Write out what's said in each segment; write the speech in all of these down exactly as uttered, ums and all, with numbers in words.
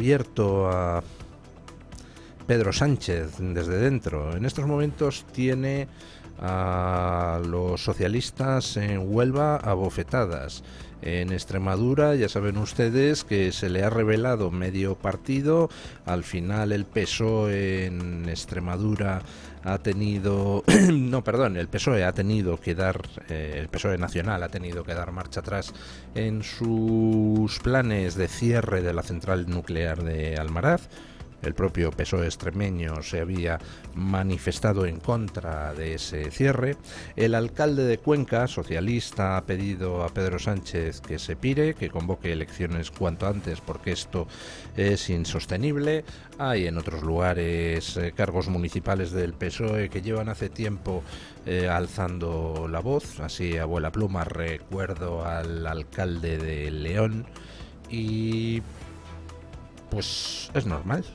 abierto a Pedro Sánchez desde dentro. En estos momentos tiene a los socialistas en Huelva a bofetadas. En Extremadura ya saben ustedes que se le ha revelado medio partido. Al final el P S O E en Extremadura ha tenido no perdón el P S O E ha tenido que dar eh, el P S O E nacional ha tenido que dar marcha atrás en sus planes de cierre de la central nuclear de Almaraz. El propio P S O E extremeño se había manifestado en contra de ese cierre. El alcalde de Cuenca, socialista, ha pedido a Pedro Sánchez que se pire, que convoque elecciones cuanto antes porque esto es insostenible. Hay en otros lugares eh, cargos municipales del P S O E que llevan hace tiempo eh, alzando la voz. Así, abuela pluma, recuerdo al alcalde de León y pues es normal.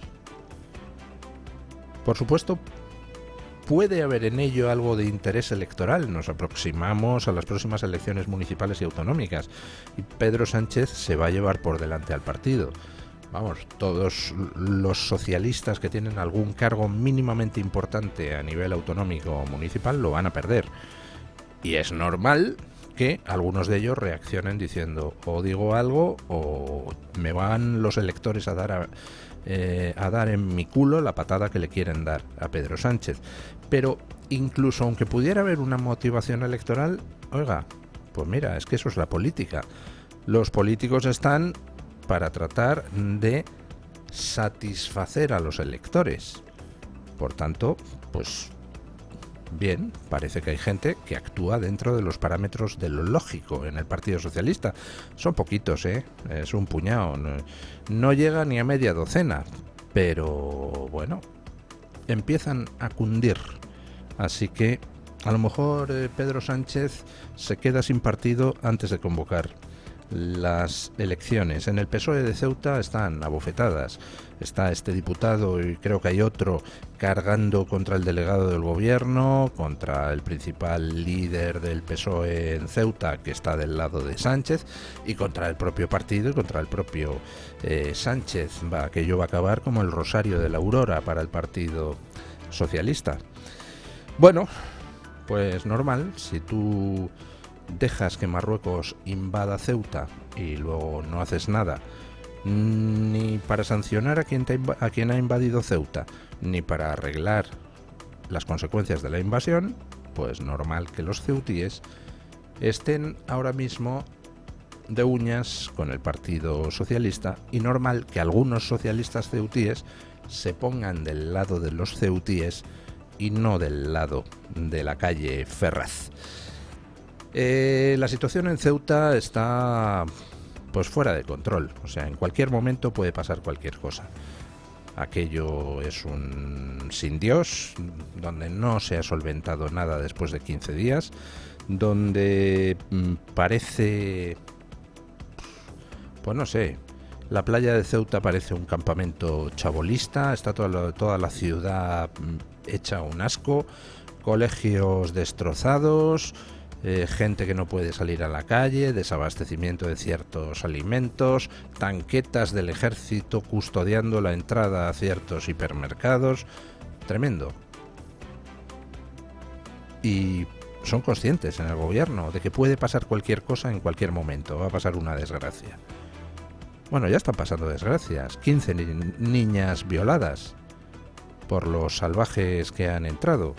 Por supuesto, puede haber en ello algo de interés electoral. Nos aproximamos a las próximas elecciones municipales y autonómicas y Pedro Sánchez se va a llevar por delante al partido. Vamos, todos los socialistas que tienen algún cargo mínimamente importante a nivel autonómico o municipal lo van a perder. Y es normal que algunos de ellos reaccionen diciendo o digo algo o me van los electores a dar a... Eh, a dar en mi culo la patada que le quieren dar a Pedro Sánchez. Pero incluso aunque pudiera haber una motivación electoral, oiga, pues mira, es que eso es la política. Los políticos están para tratar de satisfacer a los electores. Por tanto, pues bien, parece que hay gente que actúa dentro de los parámetros de lo lógico en el Partido Socialista. Son poquitos, ¿eh? Es un puñado. No, no llega ni a media docena. Pero bueno, empiezan a cundir. Así que a lo mejor eh, Pedro Sánchez se queda sin partido antes de convocar las elecciones. En el P S O E de Ceuta están abofetadas. Está este diputado y creo que hay otro cargando contra el delegado del gobierno, contra el principal líder del P S O E en Ceuta, que está del lado de Sánchez, y contra el propio partido y contra el propio eh, Sánchez. Va, aquello va a acabar como el rosario de la aurora para el Partido Socialista. Bueno, pues normal, si tú dejas que Marruecos invada Ceuta y luego no haces nada, ni para sancionar a quien, te, a quien ha invadido Ceuta, ni para arreglar las consecuencias de la invasión, pues normal que los ceutíes estén ahora mismo de uñas con el Partido Socialista y normal que algunos socialistas ceutíes se pongan del lado de los ceutíes y no del lado de la calle Ferraz. Eh, la situación en Ceuta está pues fuera de control, o sea, en cualquier momento puede pasar cualquier cosa. Aquello es un sin Dios, donde no se ha solventado nada después de quince días, donde mm, parece, pues no sé, la playa de Ceuta parece un campamento chabolista, está toda la, toda la ciudad mm, hecha un asco, colegios destrozados, Eh, gente que no puede salir a la calle, desabastecimiento de ciertos alimentos, tanquetas del ejército custodiando la entrada a ciertos hipermercados. Tremendo. Y son conscientes en el gobierno de que puede pasar cualquier cosa en cualquier momento, va a pasar una desgracia. Bueno, ya están pasando desgracias. quince ni- niñas violadas por los salvajes que han entrado.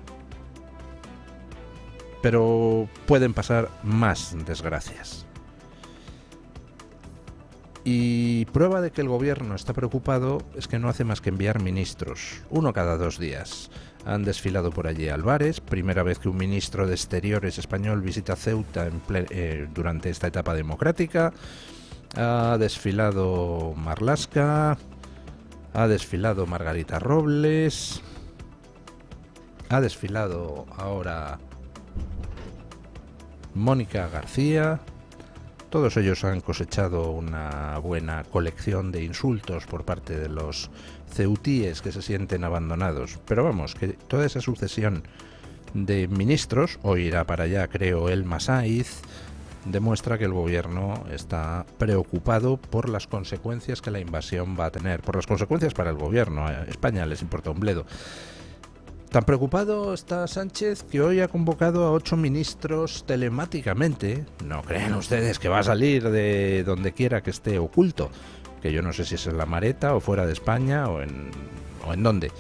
Pero pueden pasar más desgracias. Y prueba de que el gobierno está preocupado es que no hace más que enviar ministros, uno cada dos días. Han desfilado por allí Álvarez, primera vez que un ministro de Exteriores español visita Ceuta en ple- eh, durante esta etapa democrática. Ha desfilado Marlaska, ha desfilado Margarita Robles, ha desfilado ahora Mónica García. Todos ellos han cosechado una buena colección de insultos por parte de los ceutíes que se sienten abandonados. Pero vamos, que toda esa sucesión de ministros, hoy irá para allá creo Elma Saiz, demuestra que el gobierno está preocupado por las consecuencias que la invasión va a tener, por las consecuencias para el gobierno. A España les importa un bledo. Tan preocupado está Sánchez que hoy ha convocado a ocho ministros telemáticamente. No crean ustedes que va a salir de donde quiera que esté oculto, que yo no sé si es en la Mareta o fuera de España o en, o en dónde.